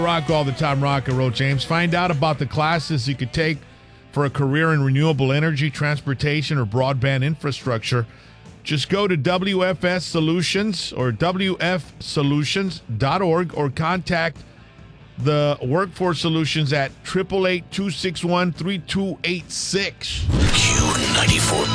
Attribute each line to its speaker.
Speaker 1: Rock all the time, rock and roll, James. Find out about the classes you could take for a career in renewable energy, transportation, or broadband infrastructure. Just go to WFS Solutions or WFSolutions.org or contact the Workforce Solutions at 888-261-3286.
Speaker 2: Q94.